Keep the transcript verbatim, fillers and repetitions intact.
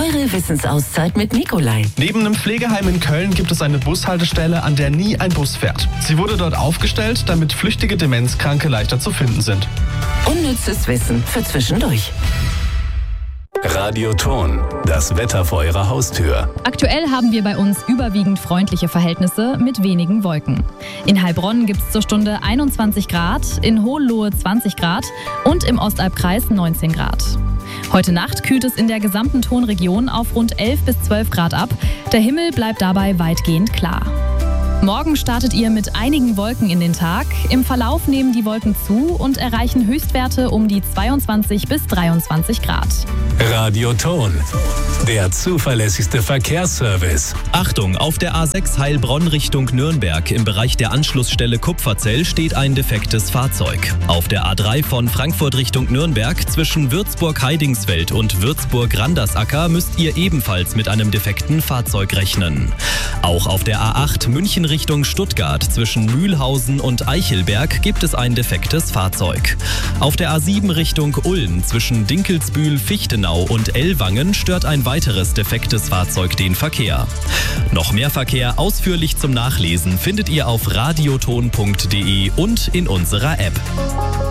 Eure Wissensauszeit mit Nikolai. Neben einem Pflegeheim in Köln gibt es eine Bushaltestelle, an der nie ein Bus fährt. Sie wurde dort aufgestellt, damit flüchtige Demenzkranke leichter zu finden sind. Unnützes Wissen für zwischendurch. Radioton, das Wetter vor Ihrer Haustür. Aktuell haben wir bei uns überwiegend freundliche Verhältnisse mit wenigen Wolken. In Heilbronn gibt es zur Stunde einundzwanzig Grad, in Hohenlohe zwanzig Grad und im Ostalbkreis neunzehn Grad. Heute Nacht kühlt es in der gesamten Tonregion auf rund elf bis zwölf Grad ab. Der Himmel bleibt dabei weitgehend klar. Morgen startet ihr mit einigen Wolken in den Tag. Im Verlauf nehmen die Wolken zu und erreichen Höchstwerte um die zweiundzwanzig bis dreiundzwanzig Grad. Radioton, der zuverlässigste Verkehrsservice. Achtung, auf der A sechs Heilbronn Richtung Nürnberg im Bereich der Anschlussstelle Kupferzell steht ein defektes Fahrzeug. Auf der A drei von Frankfurt Richtung Nürnberg zwischen Würzburg-Heidingsfeld und Würzburg-Randersacker müsst ihr ebenfalls mit einem defekten Fahrzeug rechnen. Auch auf der A acht München Richtung Stuttgart zwischen Mühlhausen und Eichelberg gibt es ein defektes Fahrzeug. Auf der A sieben Richtung Ulm zwischen Dinkelsbühl, Fichtenau und Ellwangen stört ein weiteres defektes Fahrzeug den Verkehr. Noch mehr Verkehr ausführlich zum Nachlesen findet ihr auf radioton punkt de und in unserer App.